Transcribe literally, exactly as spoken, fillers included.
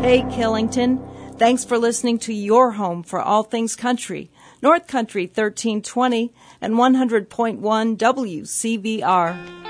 Hey, Killington. Thanks for listening to your home for all things country, North Country thirteen twenty and one hundred point one W C V R.